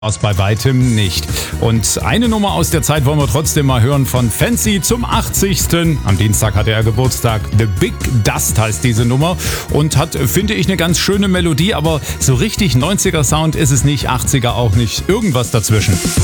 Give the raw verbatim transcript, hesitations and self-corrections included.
Aus bei weitem nicht. Und eine Nummer aus der Zeit wollen wir trotzdem mal hören von Fancy zum achtzigsten Am Dienstag hatte er Geburtstag. The Big Dust heißt diese Nummer und hat, finde ich, eine ganz schöne Melodie, aber so richtig neunziger Sound ist es nicht, achtziger auch nicht. Irgendwas dazwischen.